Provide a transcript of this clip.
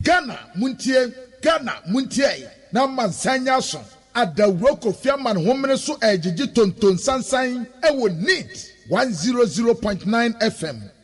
Ghana muntie na mansanya so adawro Kofi Aman homene so ejiji tonton sansan ewo need 100.9 FM